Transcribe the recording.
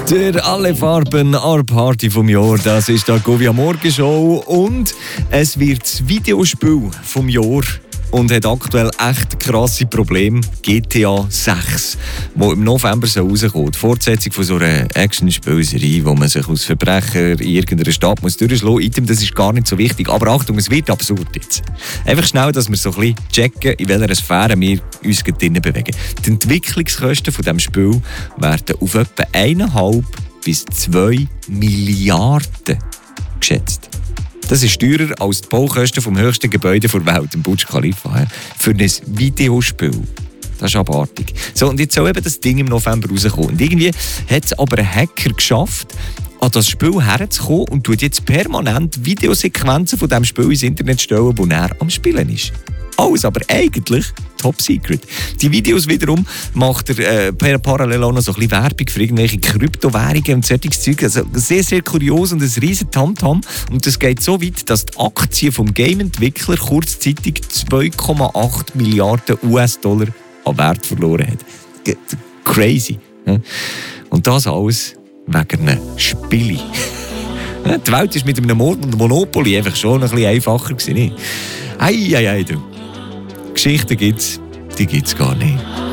Der alle Farben Party vom Jahr, das ist die Govia Morgenshow und es wird das Videospiel vom Jahr und hat aktuell echt krasse Probleme. GTA 6, wo im November rauskommt. Die Fortsetzung von so einer Action-Spielserie, wo man sich als Verbrecher in irgendeiner Stadt muss durchschlagen. Das ist gar nicht so wichtig. Aber Achtung, es wird absurd jetzt. Einfach schnell, dass wir so ein bisschen checken, in welcher Sphäre wir uns drinnen bewegen. Die Entwicklungskosten von diesem Spiel werden auf etwa 1,5 bis 2 Milliarden geschätzt. Das ist teurer als die Baukosten vom höchsten Gebäude der Welt, dem Burj Khalifa. Für ein Videospiel. Das ist abartig. So, und jetzt soll eben das Ding im November rauskommen. Und irgendwie hat es aber ein Hacker geschafft, an das Spiel herzukommen und tut jetzt permanent Videosequenzen von diesem Spiel ins Internet stellen, wo er am Spielen ist. Alles aber eigentlich top secret. Die Videos wiederum macht er parallel auch noch so ein bisschen Werbung für irgendwelche Kryptowährungen und solches Zeug. Also sehr, sehr kurios und ein riesen Tamtam. Und das geht so weit, dass die Aktien vom Game-Entwickler kurzzeitig 2,8 Milliarden US-Dollar an Wert verloren hat. Crazy. Und das alles wegen einem Spiel. Die Welt ist mit einem Monopoly einfach schon ein bisschen einfacher gewesen. Ei, du. Geschichten gibt's, die gibt's gar nicht.